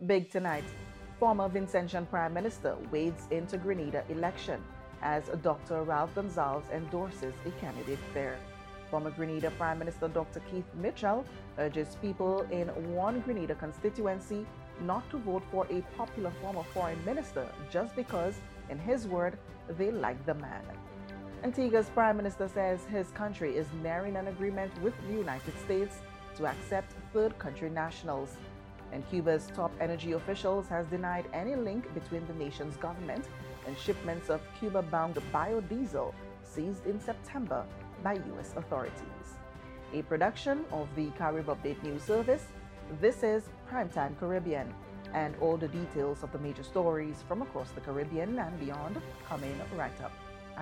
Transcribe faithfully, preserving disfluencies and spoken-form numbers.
Big tonight, former Vincentian Prime Minister wades into Grenada election as Doctor Ralph Gonsalves endorses a candidate there. Former Grenada Prime Minister Doctor Keith Mitchell urges people in one Grenada constituency not to vote for a popular former foreign minister just because, in his word, they like the man. Antigua's Prime Minister says his country is nearing an agreement with the United States to accept third country nationals. And Cuba's top energy officials has denied any link between the nation's government and shipments of Cuba-bound biodiesel seized in September by U S authorities. A production of the Carib Update News Service, this is Primetime Caribbean, and all the details of the major stories from across the Caribbean and beyond coming right up.